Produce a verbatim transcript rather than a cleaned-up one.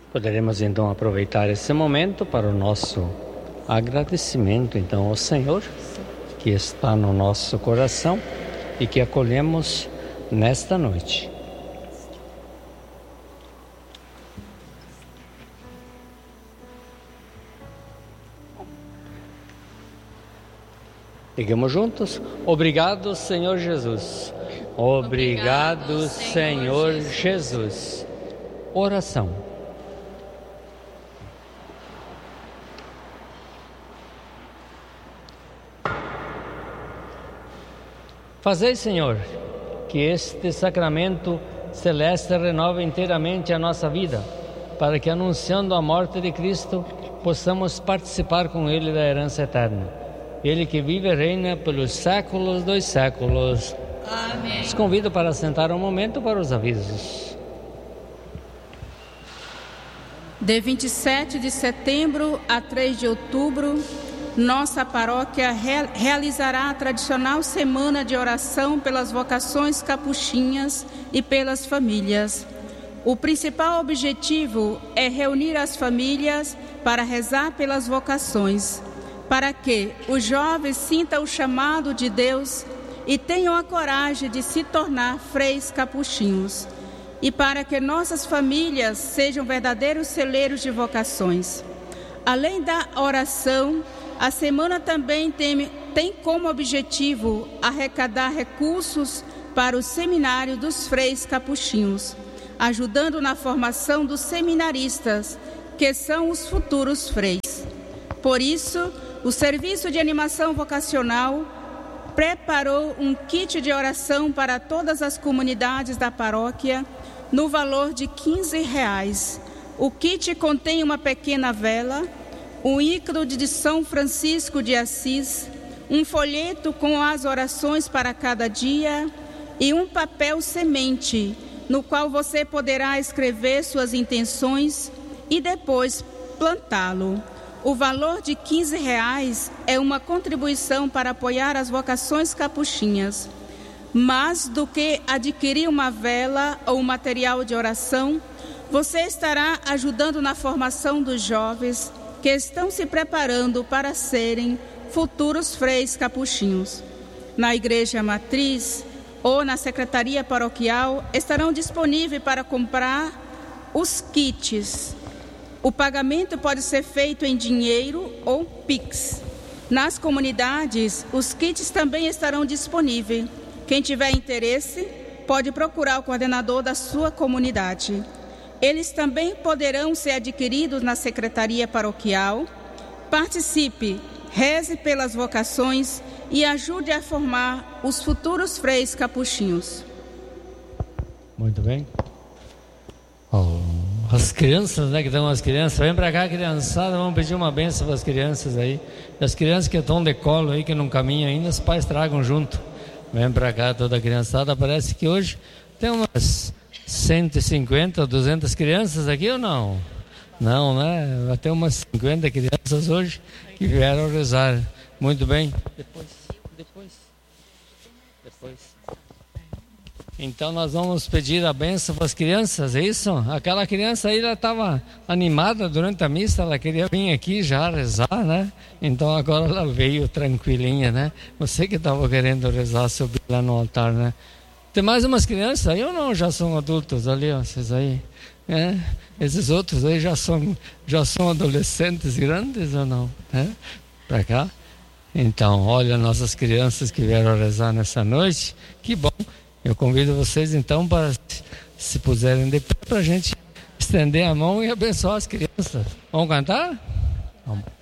Poderemos então aproveitar esse momento para o nosso agradecimento então ao Senhor, que está no nosso coração e que acolhemos nesta noite. Digamos juntos: obrigado, Senhor Jesus. Obrigado, Senhor Jesus. Oração. Fazei, Senhor, que este sacramento celeste renove inteiramente a nossa vida, para que, anunciando a morte de Cristo, possamos participar com Ele da herança eterna. Ele que vive e reina pelos séculos dos séculos. Amém. Os convido para sentar um momento para os avisos. De vinte e sete de setembro a três de outubro, nossa paróquia re- realizará a tradicional semana de oração pelas vocações capuchinhas e pelas famílias. O principal objetivo é reunir as famílias para rezar pelas vocações, para que os jovens sintam o chamado de Deus e tenham a coragem de se tornar freis capuchinhos, e para que nossas famílias sejam verdadeiros celeiros de vocações. Além da oração, a semana também tem, tem como objetivo arrecadar recursos para o seminário dos freis capuchinhos, ajudando na formação dos seminaristas, que são os futuros freis. Por isso, o Serviço de Animação Vocacional preparou um kit de oração para todas as comunidades da paróquia no valor de quinze reais. O kit contém uma pequena vela, um ícone de São Francisco de Assis, um folheto com as orações para cada dia e um papel semente, no qual você poderá escrever suas intenções e depois plantá-lo. O valor de quinze reais é uma contribuição para apoiar as vocações capuchinhas. Mais do que adquirir uma vela ou um material de oração, você estará ajudando na formação dos jovens que estão se preparando para serem futuros freis capuchinhos. Na Igreja Matriz ou na Secretaria Paroquial estarão disponíveis para comprar os kits. O pagamento pode ser feito em dinheiro ou Pix. Nas comunidades, os kits também estarão disponíveis. Quem tiver interesse, pode procurar o coordenador da sua comunidade. Eles também poderão ser adquiridos na Secretaria Paroquial. Participe, reze pelas vocações e ajude a formar os futuros freis capuchinhos. Muito bem. Oh, as crianças, né, que estão as crianças, vem para cá, criançada, vamos pedir uma bênção para as crianças aí. As crianças que estão de colo aí, que não caminham ainda, os pais tragam junto. Vem para cá toda a criançada. Parece que hoje tem umas cento e cinquenta, duzentas crianças aqui ou não? Não, né? Vai ter umas cinquenta crianças hoje que vieram rezar. Muito bem. Depois, depois, depois. Então nós vamos pedir a bênção para as crianças, é isso? Aquela criança aí, ela estava animada durante a missa, ela queria vir aqui já rezar, né? Então agora ela veio tranquilinha, né? Você que estava querendo rezar, subir lá no altar, né? Tem mais umas crianças aí ou não? Já são adultos ali, ó, esses aí, né? Esses outros aí já são, já são adolescentes grandes ou não? Né? Para cá. Então, olha nossas crianças que vieram rezar nessa noite, que bom. Eu convido vocês então para, se puserem de pé, para a gente estender a mão e abençoar as crianças. Vamos cantar? Vamos.